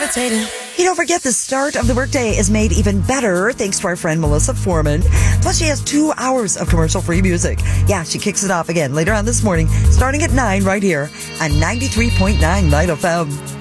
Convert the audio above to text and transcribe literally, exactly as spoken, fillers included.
levitating. You don't forget the start of the workday is made even better thanks to our friend Melissa Foreman. Plus, she has two hours of commercial-free music. Yeah, she kicks it off again later on this morning, starting at nine right here on ninety-three point nine Light F M.